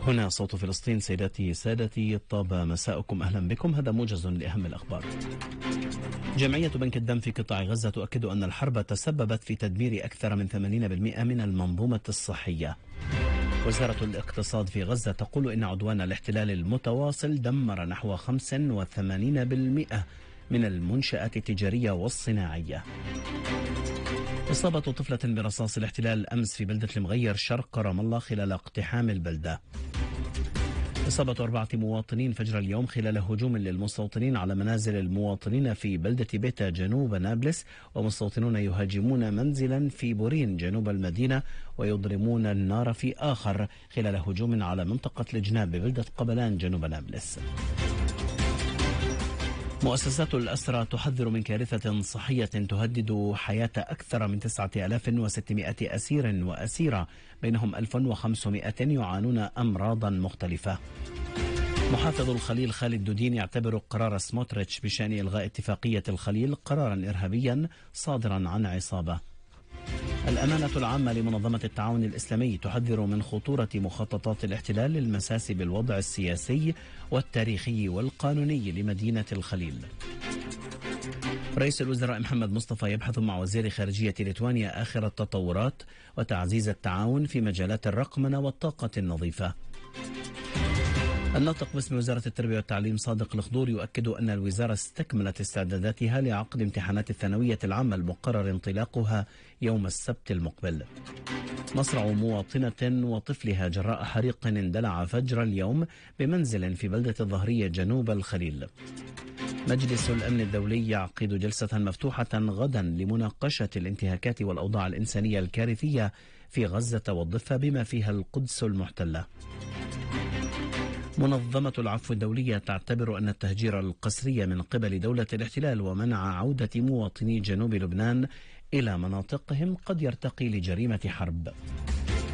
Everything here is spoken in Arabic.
هنا صوت فلسطين. سيداتي سادتي، طاب مساءكم، أهلا بكم. هذا موجز لأهم الأخبار. جمعية بنك الدم في قطاع غزة تؤكد أن الحرب تسببت في تدمير أكثر من 80% من المنظومة الصحية. وزارة الاقتصاد في غزة تقول إن عدوان الاحتلال المتواصل دمر نحو 85% من المنشآت التجارية والصناعية. إصابة طفلة برصاص الاحتلال أمس في بلدة المغير شرق رام الله خلال اقتحام البلدة. إصابة 4 مواطنين فجر اليوم خلال هجوم للمستوطنين على منازل المواطنين في بلدة بيتا جنوب نابلس، ومستوطنون يهاجمون منزلا في بورين جنوب المدينة ويضرمون النار في آخر خلال هجوم على منطقة الجناب ببلدة قبلان جنوب نابلس. مؤسسات الأسرى تحذر من كارثة صحية تهدد حياة أكثر من 9600 أسير وأسيرة، بينهم 1500 يعانون أمراضا مختلفة. محافظ الخليل خالد دودين يعتبر قرار سموتريتش بشأن إلغاء اتفاقية الخليل قرارا إرهابيا صادرا عن عصابة. الأمانة العامة لمنظمة التعاون الإسلامي تحذر من خطورة مخططات الاحتلال للمساس بالوضع السياسي والتاريخي والقانوني لمدينة الخليل. رئيس الوزراء محمد مصطفى يبحث مع وزير خارجية ليتوانيا آخر التطورات وتعزيز التعاون في مجالات الرقمنة والطاقة النظيفة. الناطق باسم وزارة التربية والتعليم صادق الخضور يؤكد أن الوزارة استكملت استعداداتها لعقد امتحانات الثانوية العامة المقرر انطلاقها يوم السبت المقبل. مصرع مواطنة وطفلها جراء حريق اندلع فجر اليوم بمنزل في بلدة الظهرية جنوب الخليل. مجلس الأمن الدولي يعقد جلسة مفتوحة غدا لمناقشة الانتهاكات والأوضاع الإنسانية الكارثية في غزة والضفة بما فيها القدس المحتلة. منظمة العفو الدولية تعتبر أن التهجير القسري من قبل دولة الاحتلال ومنع عودة مواطني جنوب لبنان إلى مناطقهم قد يرتقي لجريمة حرب.